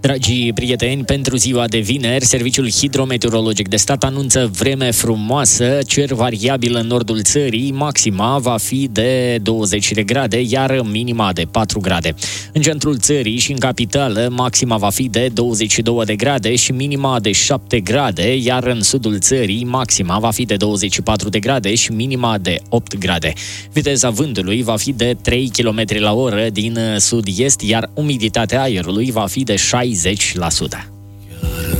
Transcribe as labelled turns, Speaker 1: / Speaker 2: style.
Speaker 1: Dragii prieteni, pentru ziua de vineri, Serviciul Hidrometeorologic de Stat anunță vreme frumoasă, cer variabil în nordul țării, maxima va fi de 20 de grade, iar minima de 4 grade. În centrul țării și în capitală, maxima va fi de 22 de grade și minima de 7 grade, iar în sudul țării, maxima va fi de 24 de grade și minima de 8 grade. Viteza vântului va fi de 3 km la oră din sud-est, iar umiditatea aerului va fi de 60%.